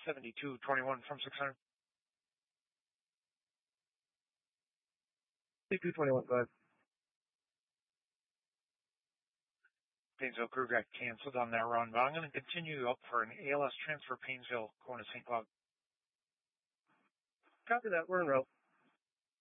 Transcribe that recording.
7221 from 600. 7221, go ahead. Painesville crew got canceled on that run, but I'm going to continue up for an ALS transfer Painesville going to St. Cloud. Copy that. We're en route.